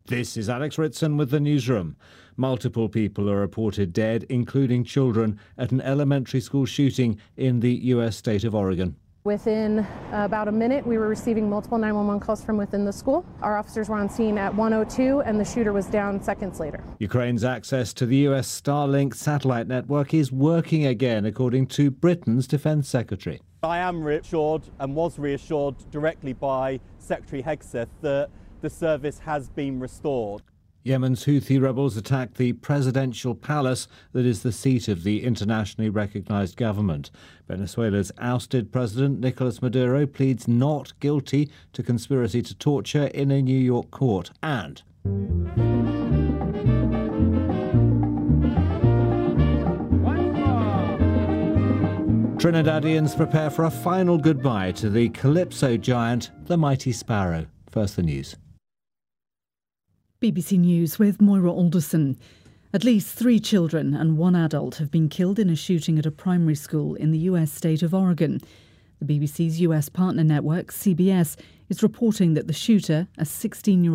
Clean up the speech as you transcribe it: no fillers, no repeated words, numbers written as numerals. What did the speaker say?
This is Alex Ritson with the newsroom. Multiple people are reported dead, including children, at an elementary school shooting in the U.S. state of Oregon. Within about a minute, we were receiving multiple 911 calls from within the school. Our officers were on scene at 1:02, and the shooter was down seconds later. Ukraine's access to the U.S. Starlink satellite network is working again, according to Britain's Defence Secretary. I am reassured and was reassured directly by Secretary Hegseth that the service has been restored. Yemen's Houthi rebels attacked the presidential palace that is the seat of the internationally recognised government. Venezuela's ousted president, Nicolas Maduro, pleads not guilty to conspiracy to torture in a New York court. And Trinidadians prepare for a final goodbye to the calypso giant, the mighty sparrow. First the news. BBC News with Moira Alderson. At least 3 children and 1 adult have been killed in a shooting at a primary school in the US state of Oregon. The BBC's US partner network, CBS, is reporting that the shooter, a 16-year-old